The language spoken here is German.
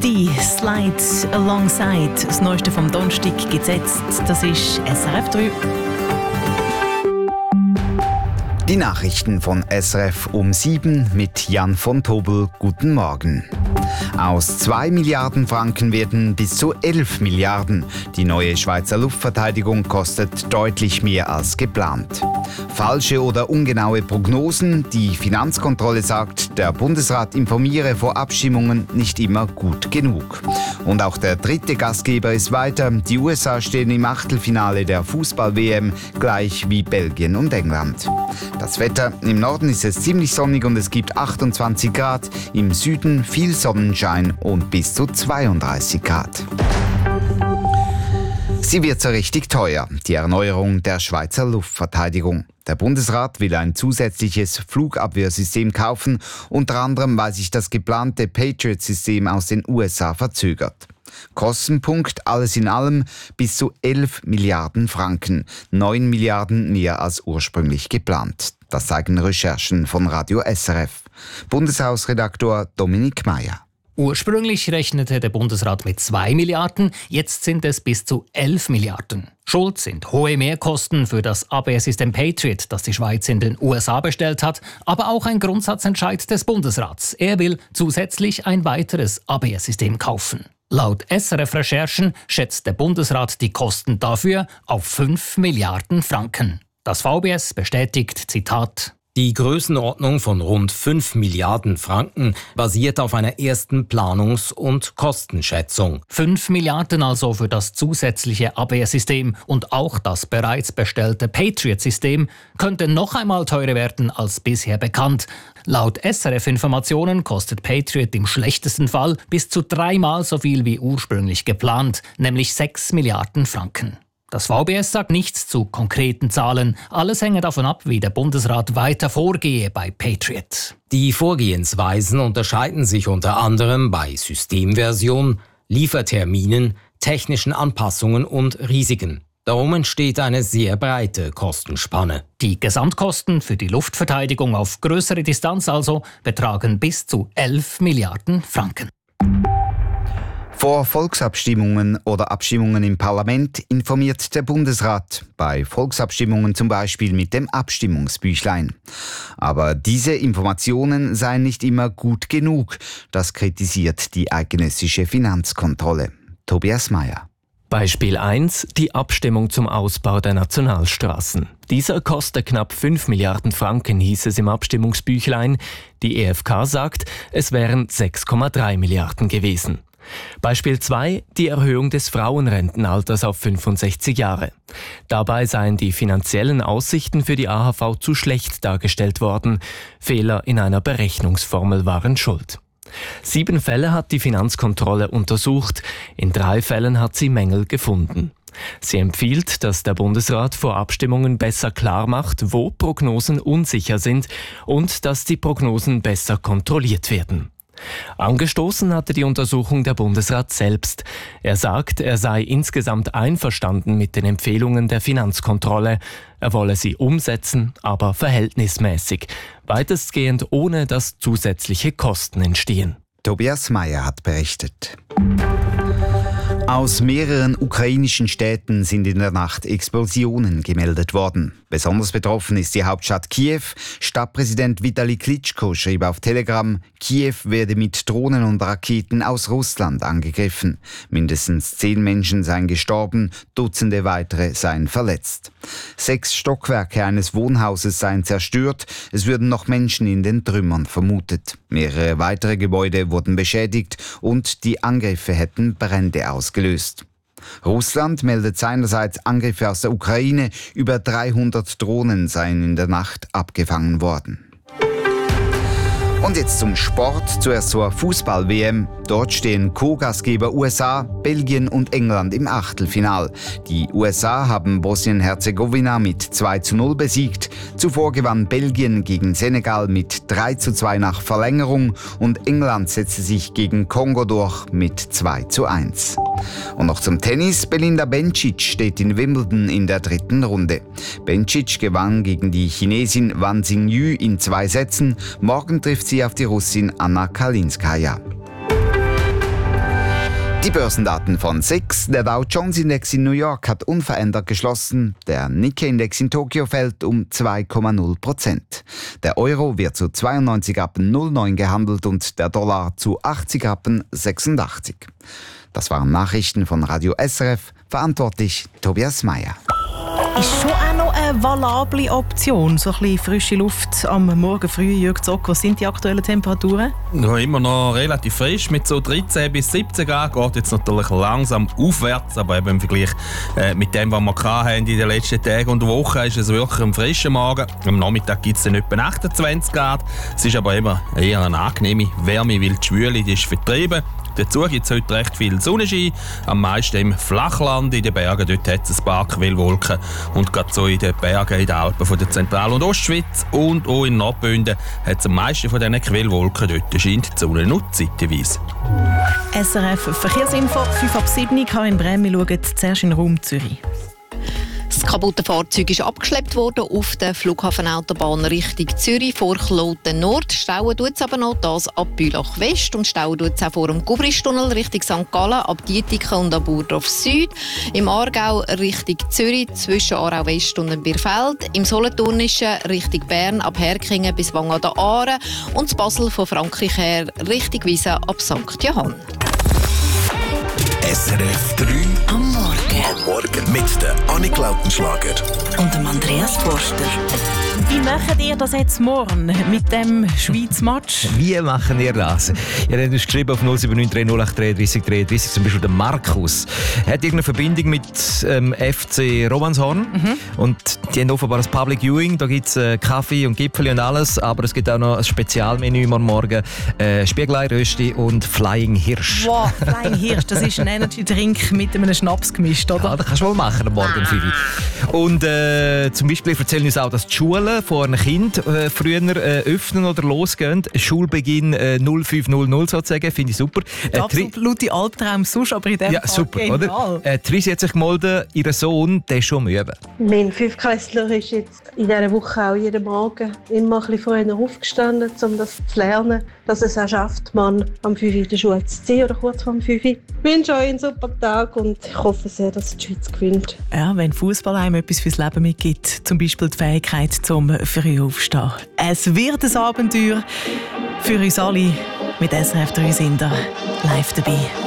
Die Slide Alongside, das Neueste vom Donnerstag gesetzt, das ist SRF 3. Die Nachrichten von SRF um 7 mit Jan von Tobel. Guten Morgen. Aus 2 Milliarden Franken werden bis zu 11 Milliarden. Die neue Schweizer Luftverteidigung kostet deutlich mehr als geplant. Falsche oder ungenaue Prognosen. Die Finanzkontrolle sagt, der Bundesrat informiere vor Abstimmungen nicht immer gut genug. Und auch der dritte Gastgeber ist weiter. Die USA stehen im Achtelfinale der Fußball-WM, gleich wie Belgien und England. Das Wetter: im Norden ist es ziemlich sonnig und es gibt 28 Grad, im Süden viel Sonnenschein und bis zu 32 Grad. Sie wird so richtig teuer, die Erneuerung der Schweizer Luftverteidigung. Der Bundesrat will ein zusätzliches Flugabwehrsystem kaufen, unter anderem weil sich das geplante Patriot-System aus den USA verzögert. Kostenpunkt alles in allem bis zu 11 Milliarden Franken, 9 Milliarden mehr als ursprünglich geplant. Das zeigen Recherchen von Radio SRF. Bundeshausredaktor Dominik Meyer. Ursprünglich rechnete der Bundesrat mit 2 Milliarden, jetzt sind es bis zu 11 Milliarden. Schuld sind hohe Mehrkosten für das Abwehrsystem Patriot, das die Schweiz in den USA bestellt hat, aber auch ein Grundsatzentscheid des Bundesrats. Er will zusätzlich ein weiteres Abwehrsystem kaufen. Laut SRF-Recherchen schätzt der Bundesrat die Kosten dafür auf 5 Milliarden Franken. Das VBS bestätigt, Zitat: Die Größenordnung von rund 5 Milliarden Franken basiert auf einer ersten Planungs- und Kostenschätzung. 5 Milliarden also für das zusätzliche Abwehrsystem und auch das bereits bestellte Patriot-System könnte noch einmal teurer werden als bisher bekannt. Laut SRF-Informationen kostet Patriot im schlechtesten Fall bis zu 3-mal so viel wie ursprünglich geplant, nämlich 6 Milliarden Franken. Das VBS sagt nichts zu konkreten Zahlen. Alles hänge davon ab, wie der Bundesrat weiter vorgehe bei Patriot. Die Vorgehensweisen unterscheiden sich unter anderem bei Systemversion, Lieferterminen, technischen Anpassungen und Risiken. Darum entsteht eine sehr breite Kostenspanne. Die Gesamtkosten für die Luftverteidigung auf größere Distanz also betragen bis zu 11 Milliarden Franken. Vor Volksabstimmungen oder Abstimmungen im Parlament informiert der Bundesrat. Bei Volksabstimmungen zum Beispiel mit dem Abstimmungsbüchlein. Aber diese Informationen seien nicht immer gut genug. Das kritisiert die eidgenössische Finanzkontrolle. Tobias Meyer. Beispiel 1, die Abstimmung zum Ausbau der Nationalstraßen. Dieser koste knapp 5 Milliarden Franken, hieß es im Abstimmungsbüchlein. Die EFK sagt, es wären 6,3 Milliarden gewesen. Beispiel 2, die Erhöhung des Frauenrentenalters auf 65 Jahre. Dabei seien die finanziellen Aussichten für die AHV zu schlecht dargestellt worden. Fehler in einer Berechnungsformel waren schuld. 7 Fälle hat die Finanzkontrolle untersucht. In 3 Fällen hat sie Mängel gefunden. Sie empfiehlt, dass der Bundesrat vor Abstimmungen besser klar macht, wo Prognosen unsicher sind und dass die Prognosen besser kontrolliert werden. Angestoßen hatte die Untersuchung der Bundesrat selbst. Er sagt, er sei insgesamt einverstanden mit den Empfehlungen der Finanzkontrolle. Er wolle sie umsetzen, aber verhältnismäßig. Weitestgehend ohne, dass zusätzliche Kosten entstehen. Tobias Meyer hat berichtet. Aus mehreren ukrainischen Städten sind in der Nacht Explosionen gemeldet worden. Besonders betroffen ist die Hauptstadt Kiew. Stadtpräsident Vitali Klitschko schrieb auf Telegram, Kiew werde mit Drohnen und Raketen aus Russland angegriffen. Mindestens 10 Menschen seien gestorben, Dutzende weitere seien verletzt. 6 Stockwerke eines Wohnhauses seien zerstört, es würden noch Menschen in den Trümmern vermutet. Mehrere weitere Gebäude wurden beschädigt und die Angriffe hätten Brände ausgelöst. Russland meldet seinerseits Angriffe aus der Ukraine. Über 300 Drohnen seien in der Nacht abgefangen worden. Und jetzt zum Sport, zuerst zur Fußball-WM. Dort stehen Co-Gastgeber USA, Belgien und England im Achtelfinal. Die USA haben Bosnien-Herzegowina mit 2:0 besiegt. Zuvor gewann Belgien gegen Senegal mit 3:2 nach Verlängerung und England setzte sich gegen Kongo durch mit 2:1. Und noch zum Tennis. Belinda Bencic steht in Wimbledon in der 3. Runde. Bencic gewann gegen die Chinesin Wang Xingyu in 2 Sätzen. Morgen trifft sie auf die Russin Anna Kalinskaya. Die Börsendaten von SIX. Der Dow Jones Index in New York hat unverändert geschlossen. Der Nikkei-Index in Tokio fällt um 2,0%. Der Euro wird zu 92 Rappen 09 gehandelt und der Dollar zu 80 Rappen 86. Das waren Nachrichten von Radio SRF. Verantwortlich Tobias Meyer. Ist schon auch noch eine valable Option. So ein bisschen frische Luft am Morgen früh. Jürg Zock, was sind die aktuellen Temperaturen? Ja, immer noch relativ frisch, mit so 13 bis 17 Grad. Geht jetzt natürlich langsam aufwärts, aber eben im Vergleich mit dem, was wir hatten in den letzten Tagen und Wochen, ist es wirklich ein frischer Morgen. Am Nachmittag gibt es dann etwa 28 Grad. Es ist aber immer eher eine angenehme Wärme, weil die Schwüle die ist vertrieben. Dazu gibt es heute recht viel Sonnenschein, am meisten im Flachland, in den Bergen. Dort hat es ein paar Quellwolken. Und gerade so in den Bergen, in den Alpen von der Zentral- und Ostschweiz und auch in Nordbünden hat es am meisten von diesen Quellwolken. Dort scheint die Sonne nur zeitweise. SRF Verkehrsinfo, 5:07. Karin Brem, wir schauen zuerst in den Raum Zürich. Das kaputte Fahrzeug ist abgeschleppt worden auf der Flughafenautobahn Richtung Zürich vor Kloten Nord. Stauen tut es aber noch das ab Bülach West und stauen tut es auch vor dem Gubristunnel Richtung St. Gallen, ab Dietiken und ab Burdorf Süd. Im Aargau Richtung Zürich zwischen Aarau West und dem Birfeld. Im Solothurnischen Richtung Bern ab Herkingen bis Wang an der Aare. Und in Basel von Frankreich her Richtung Wiesen ab St. Johann. SRF 3 am Morgen. Mit der Annik Lautenschlager Und dem Andreas Forster. Wie macht ihr das jetzt morgen mit dem Schweiz-Match? Wie machen ihr das? Ihr habt uns geschrieben auf 079 08 33 33, zum Beispiel der Markus. Er hat irgendeine Verbindung mit FC Romanshorn. Und die haben offenbar ein Public Viewing. Da gibt es Kaffee und Gipfeli und alles. Aber es gibt auch noch ein Spezialmenü morgen. Spiegelei, Rösti und Flying Hirsch. Wow, Flying Hirsch, das ist ein Energy-Drink mit einem Schnaps gemischt, oder? Ja, das kannst du wohl machen am Morgen, Fifi. Und zum Beispiel erzählen uns auch, dass die Schulen von einem Kind früher öffnen oder losgehen. Schulbeginn 05:00 sozusagen, finde ich super. Der absolute Albtraum sonst, aber in dem ja, Fall super, genial. oder? Trisi hat sich gemeldet, ihr Sohn, der ist schon müde. Mein Fünftklässler ist jetzt in dieser Woche auch jeden Morgen immer ein bisschen früher aufgestanden, um das zu lernen, dass es auch schafft, man am 5 in der Schule zu ziehen oder kurz vor dem 5. Ich wünsche euch einen super Tag und ich hoffe sehr, dass die Schweiz gewinnt. Ja, wenn Fußball einem etwas fürs Leben mitgibt, zum Beispiel die Fähigkeit zum früh aufstehen. Es wird ein Abenteuer für uns alle. Mit SRF 3 sind wir live dabei.